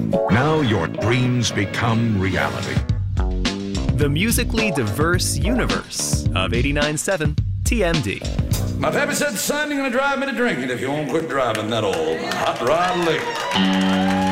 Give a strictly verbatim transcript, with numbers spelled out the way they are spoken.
Now your dreams become reality. The musically diverse universe of eighty-nine point seven T M D. My pappy said, son, you're going to drive me to drinking if you won't quit driving that old hot rod lick.